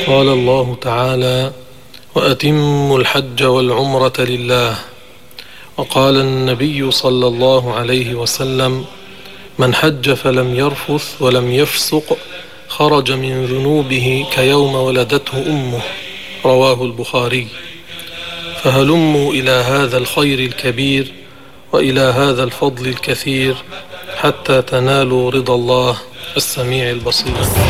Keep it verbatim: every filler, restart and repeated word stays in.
قال الله تعالى: وأتموا الحج والعمرة لله. وقال النبي صلى الله عليه وسلم: من حج فلم يرفث ولم يفسق خرج من ذنوبه كيوم ولدته أمه. رواه البخاري. فهلموا إلى هذا الخير الكبير وإلى هذا الفضل الكثير حتى تنالوا رضا الله السميع البصير.